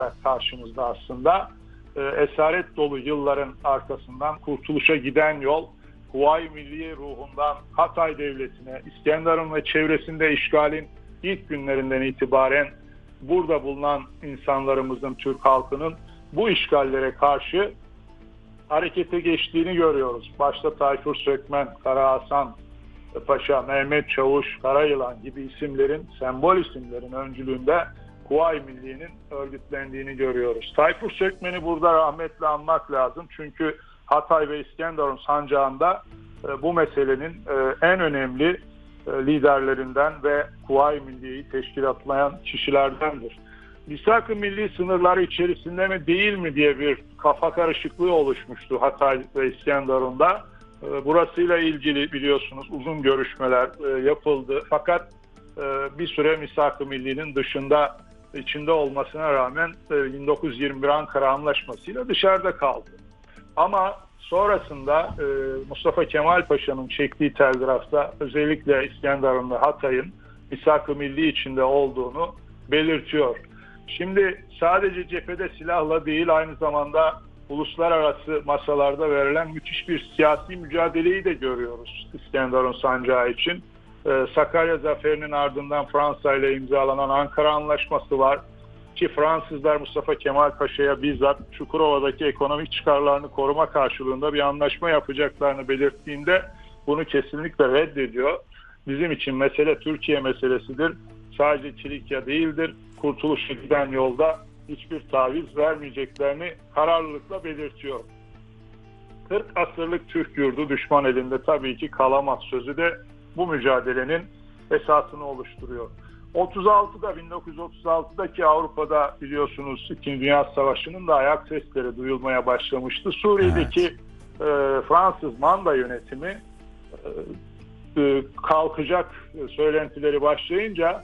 karşımızda aslında. Esaret dolu yılların arkasından kurtuluşa giden yol, Kuvayi Milliye ruhundan Hatay Devleti'ne, İskenderun ve çevresinde işgalin ilk günlerinden itibaren burada bulunan insanlarımızın, Türk halkının bu işgallere karşı harekete geçtiğini görüyoruz. Başta Tayfur Sökmen, Kara Hasan Paşa, Mehmet Çavuş, Karayılan gibi isimlerin, sembol isimlerin öncülüğünde Kuvayi Milliye'nin örgütlendiğini görüyoruz. Tayfur Sökmen'i burada rahmetle anmak lazım. Çünkü Hatay ve İskenderun sancağında bu meselenin en önemli liderlerinden ve Kuvayi Milliye'yi teşkilatlayan kişilerdendir. Misak-ı Milli sınırları içerisinde mi değil mi diye bir kafa karışıklığı oluşmuştu Hatay ve İskenderun'da. Burasıyla ilgili biliyorsunuz uzun görüşmeler yapıldı. Fakat bir süre Misak-ı Milli'nin içinde olmasına rağmen 1921 Ankara Anlaşması'yla dışarıda kaldı. Ama sonrasında Mustafa Kemal Paşa'nın çektiği telgrafta özellikle İskenderun ve Hatay'ın Misak-ı Milli içinde olduğunu belirtiyor. Şimdi sadece cephede silahla değil, aynı zamanda uluslararası masalarda verilen müthiş bir siyasi mücadeleyi de görüyoruz İskenderun sancağı için. Sakarya Zaferi'nin ardından Fransa ile imzalanan Ankara Anlaşması var ki Fransızlar Mustafa Kemal Paşa'ya bizzat Çukurova'daki ekonomik çıkarlarını koruma karşılığında bir anlaşma yapacaklarını belirttiğinde bunu kesinlikle reddediyor. Bizim için mesele Türkiye meselesidir. Sadece Kilikya değildir. Kurtuluşa giden yolda hiçbir taviz vermeyeceklerini kararlılıkla belirtiyor. 40 asırlık Türk yurdu düşman elinde tabii ki kalamaz sözü de bu mücadelenin esasını oluşturuyor. 1936'daki Avrupa'da biliyorsunuz 2. Dünya Savaşı'nın da ayak sesleri duyulmaya başlamıştı. Suriye'deki Fransız manda yönetimi kalkacak söylentileri başlayınca